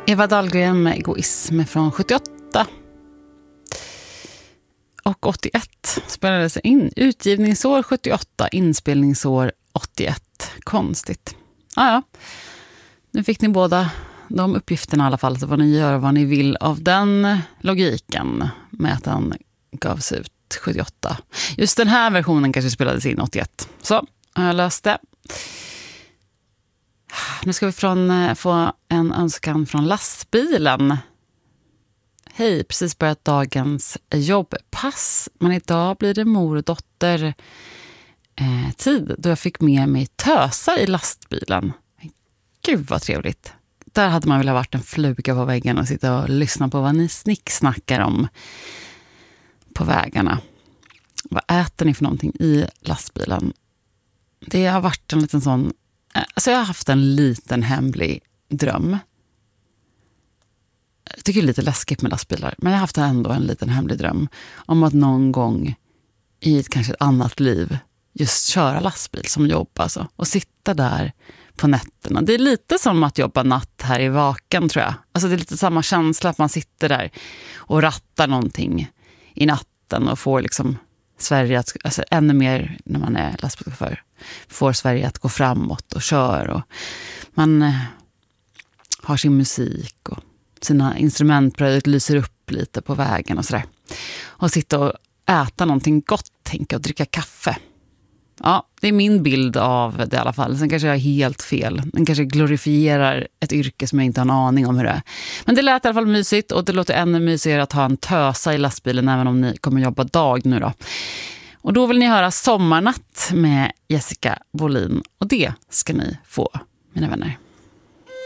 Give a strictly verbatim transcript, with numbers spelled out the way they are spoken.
Eva Dahlgren med Egoism från sjuttioåtta. Och åttioett spelades in. Utgivningsår sjuttioåtta, inspelningsår åttioett. Konstigt. Ah, ja, nu fick ni båda de uppgifterna i alla fall. Så får ni göra vad ni vill av den logiken med att den gavs ut sjuttioåtta. Just den här versionen kanske spelades in åttioett. Så, har jag löst det. Nu ska vi från, få en önskan från lastbilen. Hej, precis börjat dagens jobbpass. Men idag blir det mor och dotter eh, tid då jag fick med mig tösa i lastbilen. Gud vad trevligt. Där hade man väl varit en fluga på väggen och sitta och lyssna på vad ni snicksnackar om på vägarna. Vad äter ni för någonting i lastbilen? Det har varit en liten sån... Alltså jag har haft en liten hemlig dröm. Jag tycker det är lite läskigt med lastbilar. Men jag har haft ändå en liten hemlig dröm om att någon gång i ett kanske ett annat liv just köra lastbil som jobb alltså. Och sitta där på nätterna. Det är lite som att jobba natt här i Vaken tror jag. Alltså det är lite samma känsla att man sitter där och rattar någonting i natten och får liksom Sverige att, alltså ännu mer när man är lastbilschaufför, får Sverige att gå framåt och kör och man eh, har sin musik och sina instrument lyser upp lite på vägen och sådär. Och sitta och äta någonting gott, tänka och dricka kaffe. Ja, det är min bild av det i alla fall. Sen kanske jag är helt fel. Den kanske glorifierar ett yrke som jag inte har en aning om hur det är. Men det lät i alla fall mysigt och det låter ännu mysigare att ha en tösa i lastbilen även om ni kommer jobba dag nu då. Och då vill ni höra Sommarnatt med Jessica Bolin och det ska ni få, mina vänner.